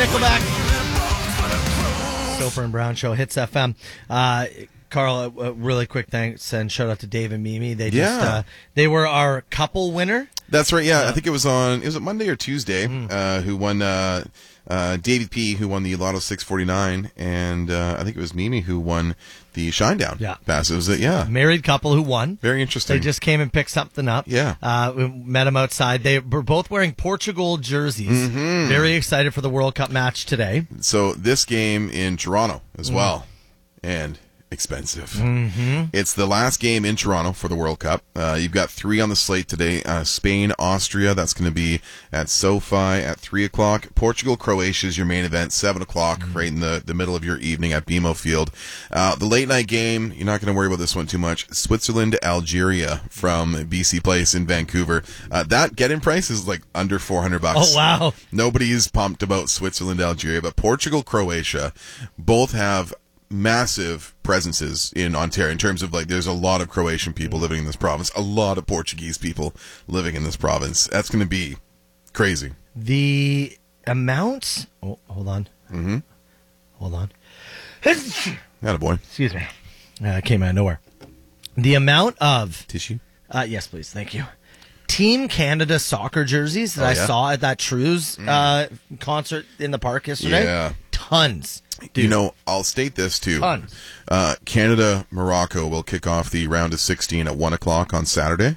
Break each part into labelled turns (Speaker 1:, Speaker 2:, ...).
Speaker 1: Nickelback. Soper and Brown Show, Hits FM. Carl, really quick thanks and shout out to Dave and Mimi. They just they were our couple winner.
Speaker 2: That's right. Yeah, I think it was Monday or Tuesday. Who won? David P. who won the Lotto 649, and I think it was Mimi who won the Shinedown pass. It was
Speaker 1: married couple who won.
Speaker 2: Very interesting.
Speaker 1: They just came and picked something up.
Speaker 2: Yeah,
Speaker 1: we met them outside. They were both wearing Portugal jerseys. Very excited for the World Cup match today.
Speaker 2: So this game in Toronto as well, and expensive. It's the last game in Toronto for the World Cup. You've got 3 on the slate today. Spain, Austria, that's going to be at SoFi at 3 o'clock. Portugal, Croatia is your main event, 7 o'clock, right in the middle of your evening at BMO Field. The late night game, you're not going to worry about this one too much. Switzerland, Algeria from BC Place in Vancouver. That get-in price is like under $400.
Speaker 1: Oh, wow.
Speaker 2: Nobody's pumped about Switzerland, Algeria, but Portugal, Croatia both have massive presences in Ontario in terms of like there's a lot of Croatian people living in this province, a lot of Portuguese people living in this province. That's going to be crazy.
Speaker 1: The amount... Oh, hold on. Hold on.
Speaker 2: Attaboy.
Speaker 1: Excuse me. Came out of nowhere. The amount of...
Speaker 2: Tissue?
Speaker 1: Yes, please. Thank you. Team Canada soccer jerseys that I saw at that Trues concert in the park yesterday.
Speaker 2: Yeah.
Speaker 1: Tons. Dude.
Speaker 2: You know, I'll state this too.
Speaker 1: Tons.
Speaker 2: Canada-Morocco will kick off the round of 16 at 1 o'clock on Saturday.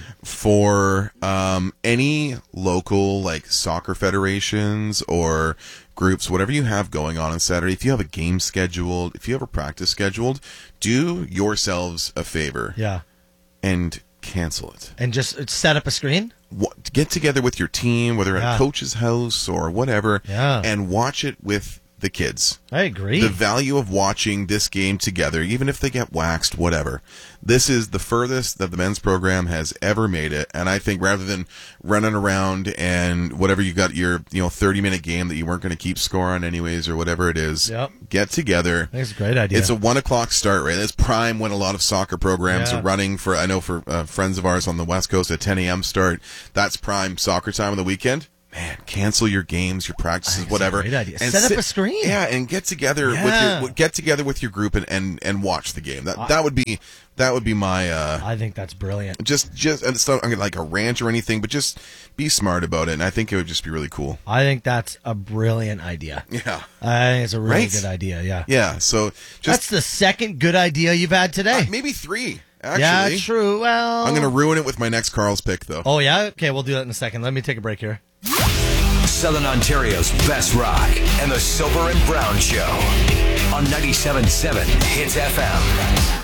Speaker 2: For any local like soccer federations or groups, whatever you have going on Saturday, if you have a game scheduled, if you have a practice scheduled, do yourselves a favor.
Speaker 1: Yeah.
Speaker 2: And cancel it.
Speaker 1: And just set up a screen?
Speaker 2: Get together with your team, whether at a coach's house or whatever, and watch it with the kids.
Speaker 1: I agree.
Speaker 2: The value of watching this game together, even if they get waxed, whatever. This is the furthest that the men's program has ever made it, and I think rather than running around and whatever you got your 30-minute game that you weren't going to keep score on anyways or whatever it is, get together.
Speaker 1: That's a great idea.
Speaker 2: It's a 1 o'clock start, right? That's prime when a lot of soccer programs are running for, I know for friends of ours on the West Coast, at 10 a.m. start. That's prime soccer time on the weekend. Man, cancel your games, your practices, whatever.
Speaker 1: Great idea.
Speaker 2: And
Speaker 1: set up a screen.
Speaker 2: Yeah, and get together with your group and watch the game. That would be my.
Speaker 1: I think that's brilliant.
Speaker 2: Just it's not like a rant or anything, but just be smart about it. And I think it would just be really cool.
Speaker 1: I think that's a brilliant idea.
Speaker 2: Yeah,
Speaker 1: I think it's a really good idea. Yeah.
Speaker 2: Yeah. So
Speaker 1: that's the second good idea you've had today.
Speaker 2: Maybe 3. Actually.
Speaker 1: Yeah, true. Well,
Speaker 2: I'm going to ruin it with my next Carl's pick, though.
Speaker 1: Oh yeah. Okay, we'll do that in a second. Let me take a break here.
Speaker 3: Southern Ontario's best rock and the Soper and Brown Show on 97.7 Hits FM.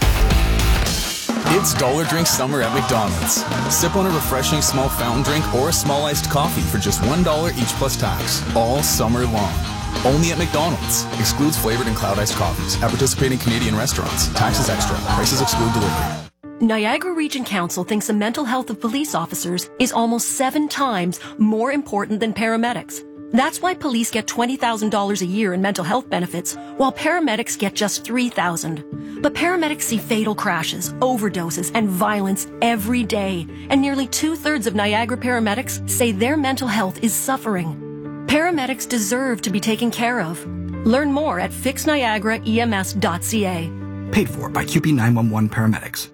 Speaker 4: It's Dollar Drink Summer at McDonald's. Sip on a refreshing small fountain drink or a small iced coffee for just $1 each plus tax, all summer long. Only at McDonald's. Excludes flavored and cloud iced coffees at participating Canadian restaurants. Taxes extra. Prices exclude delivery.
Speaker 5: Niagara Region Council thinks the mental health of police officers is almost 7 times more important than paramedics. That's why police get $20,000 a year in mental health benefits, while paramedics get just $3,000. But paramedics see fatal crashes, overdoses, and violence every day, and nearly 2/3 of Niagara paramedics say their mental health is suffering. Paramedics deserve to be taken care of. Learn more at fixniagaraems.ca.
Speaker 6: Paid for by QP 911 paramedics.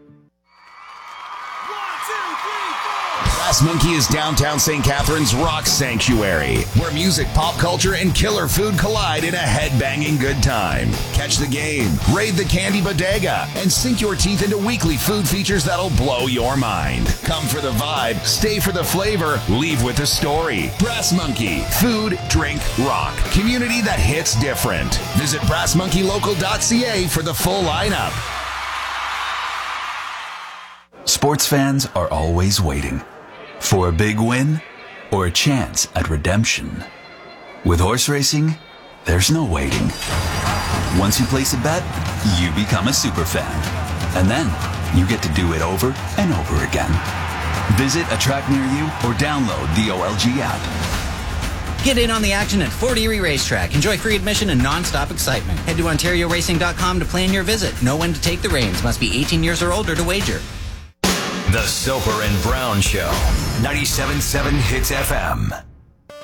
Speaker 3: Brass Monkey is downtown St. Catharines' rock sanctuary, where music, pop culture, and killer food collide in a head-banging good time. Catch the game, raid the candy bodega, and sink your teeth into weekly food features that'll blow your mind. Come for the vibe, stay for the flavor, leave with the story. Brass Monkey, food, drink, rock. Community that hits different. Visit brassmonkeylocal.ca for the full lineup.
Speaker 7: Sports fans are always waiting for a big win or a chance at redemption. With horse racing, there's no waiting. Once you place a bet, you become a super fan. And then you get to do it over and over again. Visit a track near you or download the OLG app.
Speaker 8: Get in on the action at Fort Erie Racetrack. Enjoy free admission and non-stop excitement. Head to OntarioRacing.com to plan your visit. Know when to take the reins. Must be 18 years or older to wager.
Speaker 3: The Soper and Brown Show, 97.7 Hits FM.